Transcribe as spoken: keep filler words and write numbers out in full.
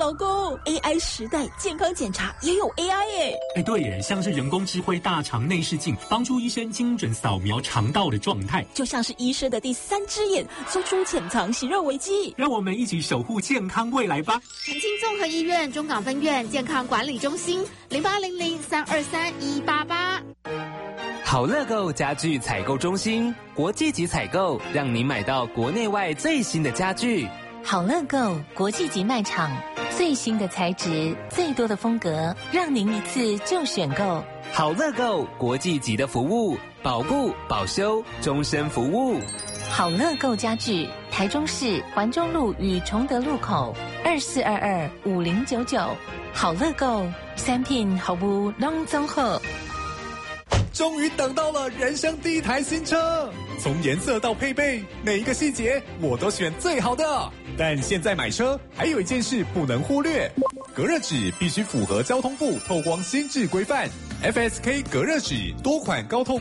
老公 ，A I 时代健康检查也有 A I 耶。 哎，对耶，像是人工智慧大肠内视镜，帮助医生精准扫描肠道的状态， 就像是医生的第三只眼，搜出潜藏息肉危机。 让我们一起守护健康未来吧。 澄清综合医院中港分院健康管理中心零八零零三二三一八八。 好乐购家具采购中心，国际级采购，让您买到国内外最新的家具。 好乐购国际级卖场，最新的材质，最多的风格，让您一次就选购。 好乐购国际级的服务，保固、保修、终身服务。 好乐购家具，台中市环中路与崇德路口二四二二五零九九。好乐购产品服务拢综合。 终于等到了人生第一台新车，从颜色到配备，每一个细节我都选最好的。但现在买车还有一件事不能忽略，隔热纸必须符合交通部透光新制规范 ，F S K 隔热纸多款高透